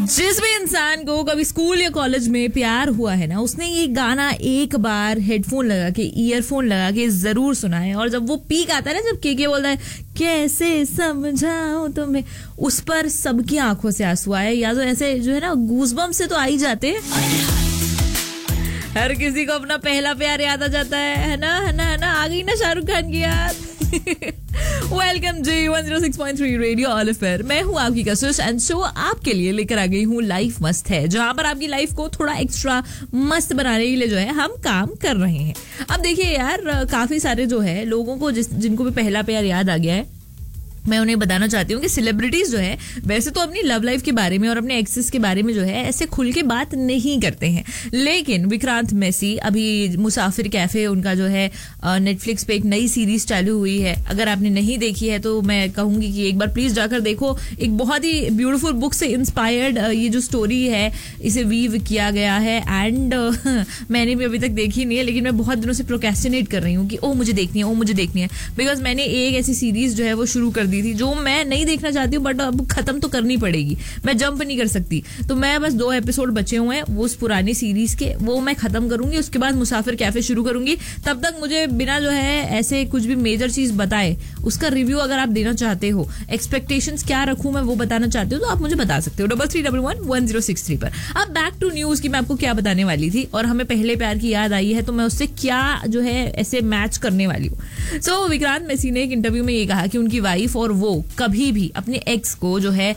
जिस भी इंसान को कभी स्कूल या कॉलेज में प्यार हुआ है ना, उसने ये गाना एक बार हेडफोन लगा के, ईयरफोन लगा के जरूर सुना है। और जब वो पीक आता है ना, जब के बोलता है कैसे समझाऊं तुम्हें, उस पर सबकी आंखों से आंसू आए, या तो ऐसे जो है ना गूज़बम्प से तो आ ही जाते हैं। हर किसी को अपना पहला प्यार याद आ जाता है ना, है ना, है ना। आ गई ना शाहरुख खान की याद। वेलकम जी 106.3 रेडियो ऑल अफेयर। मैं हूँ आपकी कशिश एंड शो आपके लिए लेकर आ गई हूँ लाइफ मस्त है, जहां पर आपकी लाइफ को थोड़ा एक्स्ट्रा मस्त बनाने के लिए जो है हम काम कर रहे हैं। अब देखिए यार, काफी सारे जो है लोगों को जिनको भी पहला प्यार याद आ गया है, मैं उन्हें बताना चाहती हूँ कि सेलिब्रिटीज जो है वैसे तो अपनी लव लाइफ के बारे में और अपने एक्सेस के बारे में जो है ऐसे खुल के बात नहीं करते हैं, लेकिन विक्रांत मैसी, अभी मुसाफिर कैफे उनका जो है नेटफ्लिक्स पे एक नई सीरीज चालू हुई है। अगर आपने नहीं देखी है तो मैं कहूंगी कि एक बार प्लीज जाकर देखो। एक बहुत ही ब्यूटीफुल बुक से इंस्पायर्ड ये जो स्टोरी है, इसे वीव किया गया है। एंड मैंने भी अभी तक देखी नहीं है, लेकिन मैं बहुत दिनों से प्रोक्रेस्टिनेट कर रही हूँ कि ओ मुझे देखनी है, ओ मुझे देखनी है, बिकॉज मैंने एक ऐसी सीरीज जो है वो शुरू कर दी थी जो मैं नहीं देखना चाहती हूँ, बट अब खत्म तो करनी पड़ेगी, मैं जंप नहीं कर सकती। तो मैं बस 2 एपिसोड बचे हुए हैं वो उस पुरानी सीरीज के, वो मैं खत्म करूंगी। उसके बाद मुसाफिर कैफे शुरू करूंगी। तब तक मुझे बिना जो है ऐसे कुछ भी मेजर चीज बताए उसका रिव्यू अगर आप देना चाहते हो, एक्सपेक्टेशंस क्या रखूं मैं वो बताना चाहते हो, तो आप मुझे बता सकते हो 33111063 पर। अब बैक टू न्यूज की मैं आपको क्या बताने वाली थी, और हमें पहले प्यार की याद आई है तो मैं उससे क्या जो है ऐसे मैच करने वाली हूँ। सो विक्रांत मैसी ने एक इंटरव्यू में ये कहा कि उनकी वाइफ और वो कभी भी अपने एक्स को जो है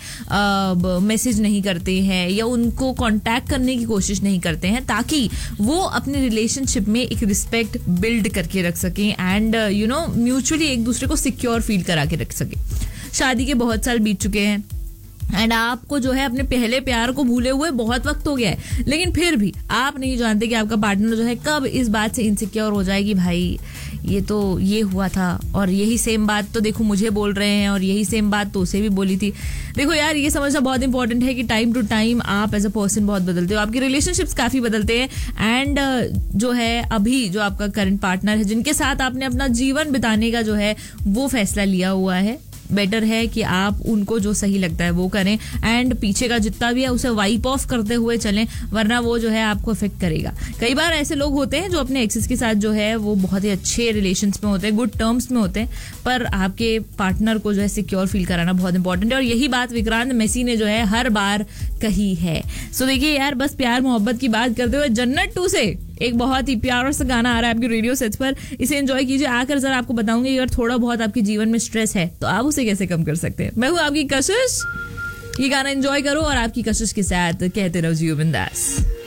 मैसेज नहीं करते हैं या उनको कांटेक्ट करने की कोशिश नहीं करते हैं, ताकि वो अपने रिलेशनशिप में एक रिस्पेक्ट बिल्ड करके रख सकें एंड यू नो म्यूचुअली एक दूसरे को सिक्योर फील करा के रख सकें। शादी के बहुत साल बीत चुके हैं एंड आपको जो है अपने पहले प्यार को भूले हुए बहुत वक्त हो गया है, लेकिन फिर भी आप नहीं जानते कि आपका पार्टनर जो है कब इस बात से इनसिक्योर हो जाएगी, भाई ये तो ये हुआ था और यही सेम बात तो देखो मुझे बोल रहे हैं और यही सेम बात तो उसे भी बोली थी। देखो यार, ये समझना बहुत इंपॉर्टेंट है कि टाइम टू टाइम आप एज अ पर्सन बहुत बदलते हो, आपके रिलेशनशिप्स काफी बदलते हैं। एंड जो है अभी जो आपका करंट पार्टनर है, जिनके साथ आपने अपना जीवन बिताने का जो है वो फैसला लिया हुआ है, बेटर है कि आप उनको जो सही लगता है वो करें एंड पीछे का जितना भी है उसे वाइप ऑफ करते हुए चलें, वरना वो जो है आपको अफेक्ट करेगा। कई बार ऐसे लोग होते हैं जो अपने एक्सेस के साथ जो है वो बहुत ही अच्छे रिलेशंस में होते हैं, गुड टर्म्स में होते हैं, पर आपके पार्टनर को जो है सिक्योर फील कराना बहुत इंपॉर्टेंट है, और यही बात विक्रांत मैसी ने जो है हर बार कही है। सो देखिए यार, बस प्यार मोहब्बत की बात करते हुए जन्नत 2 से एक बहुत ही प्यारा सा गाना आ रहा है आपके रेडियो सेट्स पर, इसे एंजॉय कीजिए। आकर जरा आपको बताऊंगी अगर थोड़ा बहुत आपके जीवन में स्ट्रेस है तो आप उसे कैसे कम कर सकते हैं। मैं हूँ आपकी कशिश, ये गाना एंजॉय करो और आपकी कशिश के साथ कहते रहो जियो बिंदास।